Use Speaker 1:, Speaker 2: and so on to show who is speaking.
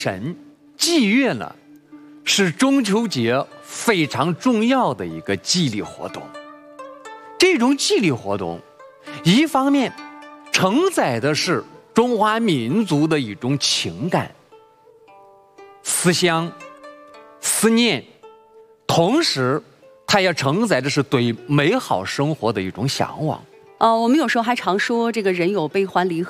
Speaker 1: 神祭月呢，是中秋节非常重要的一个祭礼活动。这种祭礼活动，一方面承载的是中华民族的一种情感、思乡、思念，同时它也承载的是对美好生活的一种向往。
Speaker 2: 我们有时候还常说这个人有悲欢离合。